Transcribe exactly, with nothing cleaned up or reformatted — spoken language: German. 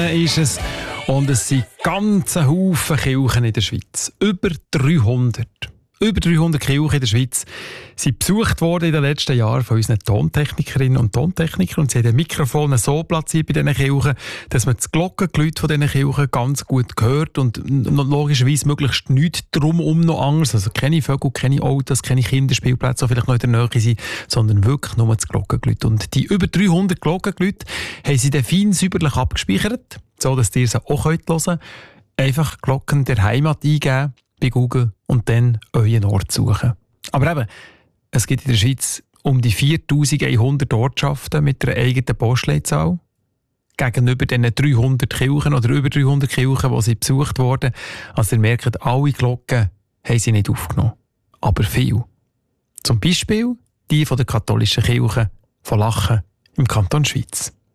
ist es. Und es sind ganze Haufen Kirchen in der Schweiz. Über dreihundert. Über dreihundert Kirchen in der Schweiz sind besucht worden in den letzten Jahren von unseren Tontechnikerinnen und Tontechnikern. Und sie haben die Mikrofone so platziert bei diesen Kirchen, dass man das Glockengeläut von diesen Kirchen ganz gut hört und logischerweise möglichst nichts drumherum noch anders. Also keine Vögel, keine Autos, keine Kinderspielplätze, die vielleicht noch in der Nähe sind, sondern wirklich nur das Glockengeläut. Und die über dreihundert Glockengeläute haben sie dann fein säuberlich abgespeichert, so dass ihr sie auch hören könnt. Einfach Glocken der Heimat eingeben bei Google und dann euren Ort suchen. Aber eben, es gibt in der Schweiz um die viertausendeinhundert Ortschaften mit einer eigenen Postleitzahl. Gegenüber diesen dreihundert Kirchen oder über dreihundert Kirchen, die sie besucht wurden. Also ihr merkt, alle Glocken haben sie nicht aufgenommen. Aber viel. Zum Beispiel die von der katholischen Kirche von Lachen im Kanton Schwyz.